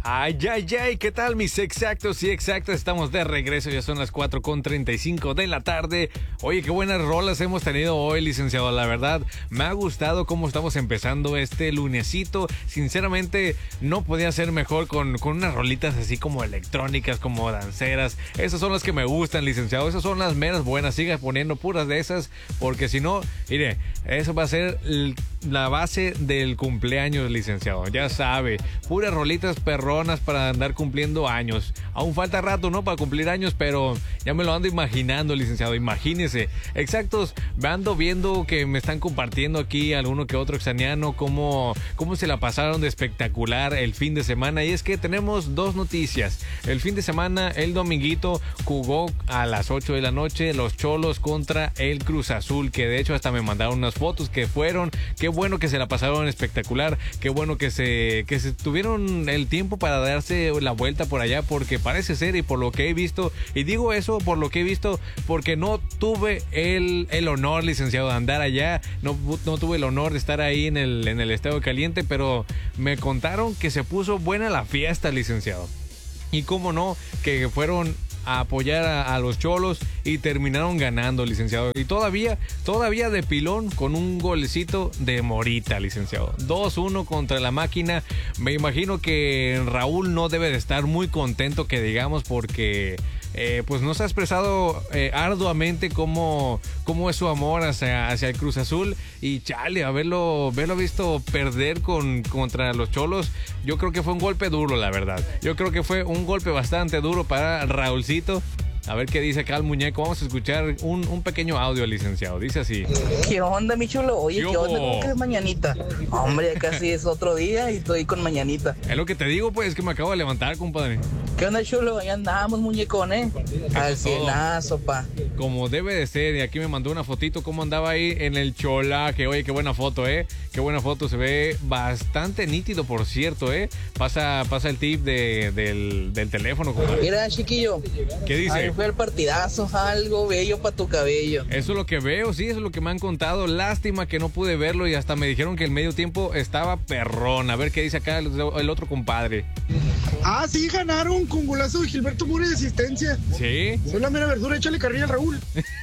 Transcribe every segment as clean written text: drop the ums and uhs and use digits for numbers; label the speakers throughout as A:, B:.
A: Ay, ay, ay, ¿qué tal mis exactos y exactas? Estamos de regreso, ya son las 4:35 de la tarde. Oye, qué buenas rolas hemos tenido hoy, licenciado. La verdad, me ha gustado cómo estamos empezando este lunesito. Sinceramente, no podía ser mejor con unas rolitas así como electrónicas, como danceras. Esas son las que me gustan, licenciado. Esas son las meras buenas. Siga poniendo puras de esas, porque si no, mire, eso va a ser la base del cumpleaños, licenciado. Ya sabe, puras rolitas perronas para andar cumpliendo años. Aún falta rato, ¿no? Para cumplir años, pero ya me lo ando imaginando, licenciado. Imagínese. Exactos, me ando viendo que me están compartiendo aquí alguno que otro exaniano cómo se la pasaron de espectacular el fin de semana. Y es que tenemos dos noticias. El fin de semana, el dominguito, jugó a las 8 de la noche los Cholos contra el Cruz Azul, que de hecho hasta me mandaron unas fotos que fueron. Qué bueno que se la pasaron espectacular. Qué bueno que se tuvieron el tiempo para darse la vuelta por allá, porque parece ser, y por lo que he visto, y digo eso por lo que he visto, porque no tuve el honor, licenciado, de andar allá, no tuve el honor de estar ahí en el Estadio Caliente, pero me contaron que se puso buena la fiesta, licenciado. Y cómo no, que fueron a apoyar a los Cholos y terminaron ganando, licenciado. Y todavía de pilón con un golecito de Morita, licenciado. 2-1 contra la máquina. Me imagino que Raúl no debe de estar muy contento, que digamos, porque pues nos ha expresado arduamente cómo es su amor hacia el Cruz Azul. Y chale, haberlo visto perder contra los Cholos, yo creo que fue un golpe duro, la verdad. Yo creo que fue un golpe bastante duro para Raúlcito. A ver qué dice acá el muñeco. Vamos a escuchar un pequeño audio, licenciado. Dice así.
B: ¿Qué onda, mi chulo? Oye, ¿qué onda? ¿Cómo que es mañanita? Hombre, ya casi es otro día y estoy con mañanita.
A: Es lo que te digo, pues, es que me acabo de levantar, compadre.
B: ¿Qué onda, chulo? Ahí andamos, muñecón, al cienazo, pa.
A: Como debe de ser. Y aquí me mandó una fotito cómo andaba ahí en el cholaje. Oye, qué buena foto, Qué buena foto. Se ve bastante nítido, por cierto, Pasa el tip del teléfono, compadre.
B: Mira, chiquillo.
A: ¿Qué dice?
B: Ahí fue el partidazo, algo bello para tu cabello.
A: Eso es lo que veo, sí, eso es lo que me han contado. Lástima que no pude verlo y hasta me dijeron que el medio tiempo estaba perrón. A ver qué dice acá el otro compadre.
C: Ah, sí, ganaron con golazo de Gilberto Muri de asistencia.
A: ¿Sí?
C: Soy la mera verdura, échale carrilla a Raúl.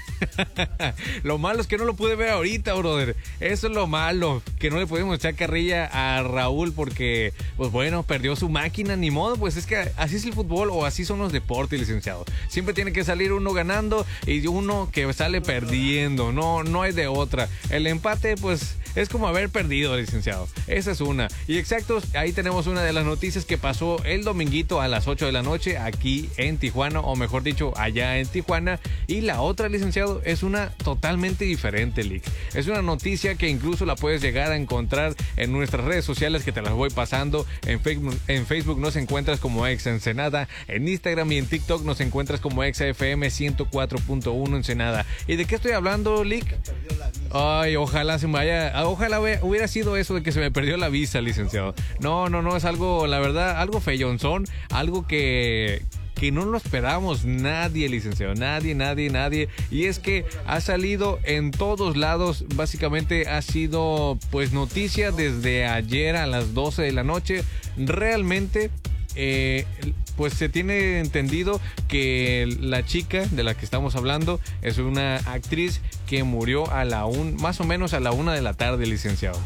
A: Lo malo es que no lo pude ver ahorita, brother. Eso es lo malo, que no le pudimos echar carrilla a Raúl porque, pues bueno, perdió su máquina, ni modo. Pues es que así es el fútbol o así son los deportes, licenciado. Siempre tiene que salir uno ganando y uno que sale perdiendo. No hay de otra. El empate, pues, es como haber perdido, licenciado. Esa es una. Y exactos, ahí tenemos una de las noticias que pasó el dominguito a las 8 de la noche aquí en Tijuana, o mejor dicho, allá en Tijuana. Y la otra, licenciado, es una totalmente diferente, Lick. Es una noticia que incluso la puedes llegar a encontrar en nuestras redes sociales, que te las voy pasando. En Facebook nos encuentras como Exa Ensenada. En Instagram y en TikTok nos encuentras como Exa FM 104.1 Ensenada. ¿Y de qué estoy hablando, Lick? Ay, ojalá se me vaya. Ojalá hubiera sido eso de que se me perdió la visa, licenciado. No, es algo, la verdad, algo feyonzón, algo que no lo esperábamos nadie, licenciado, nadie. Y es que ha salido en todos lados, básicamente ha sido pues noticia desde ayer a las 12 de la noche. Realmente pues se tiene entendido que la chica de la que estamos hablando es una actriz que murió más o menos a la 1 de la tarde, licenciado.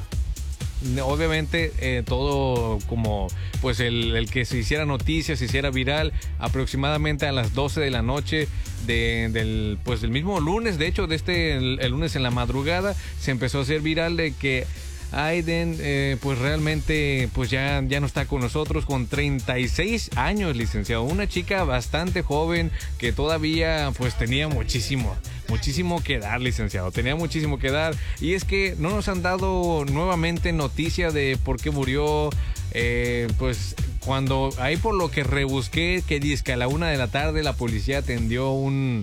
A: Obviamente todo como pues el que se hiciera noticia, se hiciera viral aproximadamente a las 12 de la noche del mismo lunes. De hecho, el lunes en la madrugada se empezó a hacer viral de que Aiden pues realmente pues ya no está con nosotros, con 36 años, licenciado. Una chica bastante joven que todavía pues tenía muchísimo que dar, licenciado. Tenía muchísimo que dar. Y es que no nos han dado nuevamente noticia de por qué murió. Pues cuando ahí por lo que rebusqué, que dice que a la 1 de la tarde la policía atendió una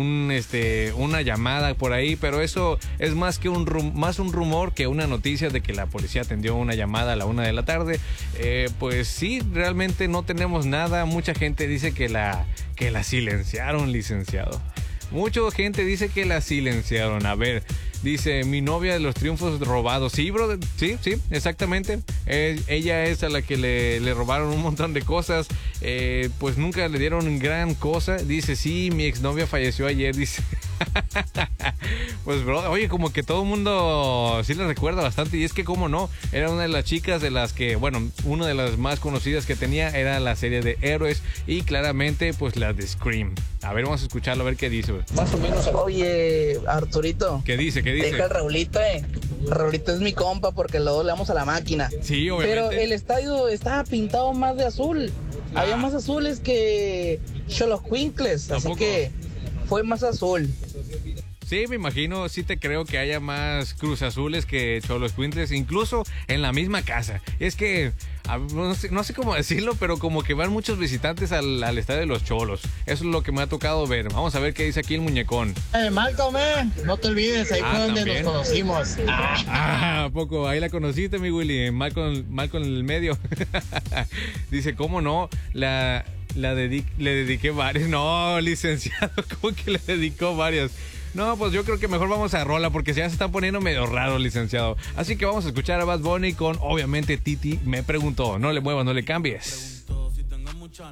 A: llamada por ahí, pero eso es más un rumor que una noticia de que la policía atendió una llamada a la 1 de la tarde. Pues sí, realmente no tenemos nada. Mucha gente dice que la silenciaron, licenciado. Mucha gente dice que la silenciaron. A ver, Dice, mi novia de los triunfos robados. Sí, brother, sí, exactamente. Ella es a la que le robaron un montón de cosas. Pues nunca le dieron gran cosa. Dice, sí, mi exnovia falleció ayer, dice. Pues, bro, oye, como que todo el mundo sí le recuerda bastante. Y es que, cómo no, era una de las chicas de las que, bueno, una de las más conocidas que tenía era la serie de Héroes. Y claramente, pues, la de Scream. A ver, vamos a escucharlo, a ver qué dice.
B: Más o menos. Oye, Arturito.
A: ¿Qué dice?
B: Deja el Raulito, Raulito es mi compa porque luego le damos a la máquina.
A: Sí, obviamente.
B: Pero el estadio estaba pintado más de azul. Había más azules que Xoloscuincles, así que fue más azul.
A: Sí, me imagino, sí te creo que haya más Cruz Azules que Xoloscuincles, incluso en la misma casa. Es que, no sé cómo decirlo, pero como que van muchos visitantes al estadio de los Cholos. Eso es lo que me ha tocado ver. Vamos a ver qué dice aquí el muñecón.
D: Malcolm, no te olvides, ahí fue donde nos conocimos.
A: ¿A poco? Ahí la conociste, mi Willy, Malcolm en el medio. Dice, ¿cómo no? Le dediqué varias. No, licenciado, ¿cómo que le dedicó varias? No, pues yo creo que mejor vamos a rola porque ya se está poniendo medio raro, licenciado. Así que vamos a escuchar a Bad Bunny con, obviamente, Titi me preguntó. No le muevas, no le cambies.
E: Preguntó si tengo muchas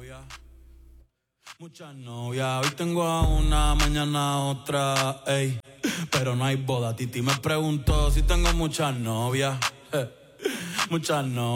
E: novias, hoy tengo a una, mañana a otra, ey. Pero no hay boda, Titi me preguntó si tengo muchas novias, muchas novias.